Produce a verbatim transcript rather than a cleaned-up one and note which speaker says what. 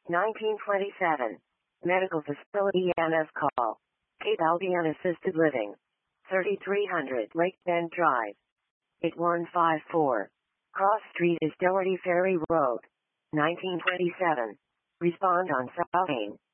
Speaker 1: nineteen twenty-seven. Medical Facility E M S call. Cape Albion Assisted Living. thirty-three hundred Lake Bend Drive. eight one five four. Cross Street is Doherty Ferry Road. nineteen twenty-seven. Respond on South Main.